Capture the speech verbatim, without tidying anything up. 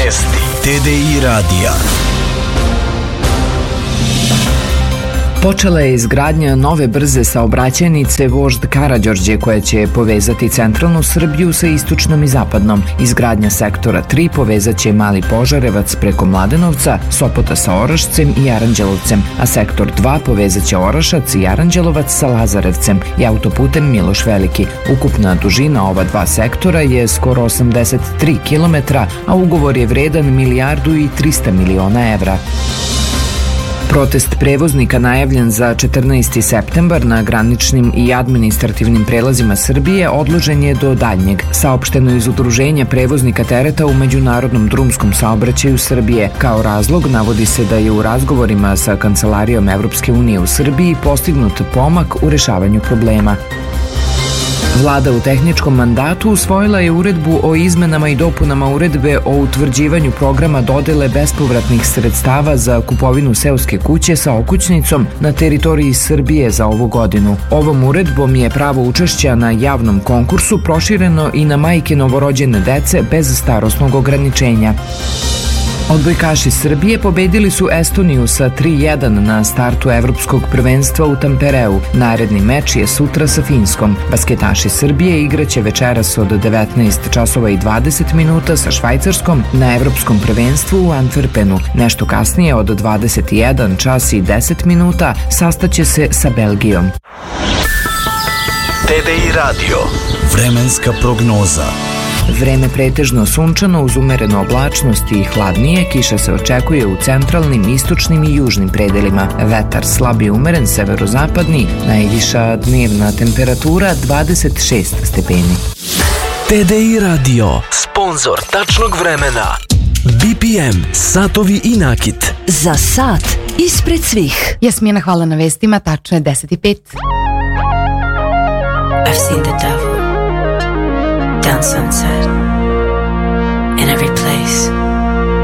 Vesti T D I radija. Počela je izgradnja nove brze saobraćajnice Vožd Karađorđe koja će povezati centralnu Srbiju sa istočnom i zapadnom. Izgradnja sektora tri povezat će Mali Požarevac preko Mladenovca, Sopota sa Orašcem i Aranđelovcem, a sektor dva povezat će Orašac i Aranđelovac sa Lazarevcem i autoputem Miloš Veliki. Ukupna dužina ova dva sektora je skoro osamdeset tri kilometra, a ugovor je vredan milijardu i trista miliona evra. Protest prevoznika najavljen za četrnaesti septembar na graničnim i administrativnim prelazima Srbije odložen je do daljnjeg, saopšteno iz Udruženja prevoznika tereta u međunarodnom drumskom saobraćaju Srbije. Kao razlog navodi se da je u razgovorima sa Kancelarijom Evropske unije u Srbiji postignut pomak u rešavanju problema. Vlada u tehničkom mandatu usvojila je uredbu o izmenama i dopunama uredbe o utvrđivanju programa dodele bespovratnih sredstava za kupovinu seoske kuće sa okućnicom na teritoriji Srbije za ovu godinu. Ovom uredbom je pravo učešća na javnom konkursu prošireno i na majke novorođene dece bez starosnog ograničenja. Odbojkaši Srbije pobedili su Estoniju sa tri jedan na startu evropskog prvenstva u Tampereu. Naredni meč je sutra sa Finskom. Basketaši Srbije igraće večeras od devetnaest časova i dvadeset minuta sa Švajcarskom na evropskom prvenstvu u Antwerpenu. Nešto kasnije od dvadeset jedan čas i deset minuta sastaće se sa Belgijom. T D I radio. Vremenska prognoza. Vreme pretežno sunčano uz umerenu oblačnost i hladnije, kiša se očekuje u centralnim, istočnim i južnim predelima. Vetar slab i umeren severozapadni, najviša dnevna temperatura dvadeset šest stepeni. T D I radio, sponzor tačnog vremena. B P M, satovi i nakit. Za sat ispred svih. Jasmina, hvala na vestima, tačno je deset i pet. I've seen the devil down sunset in every place.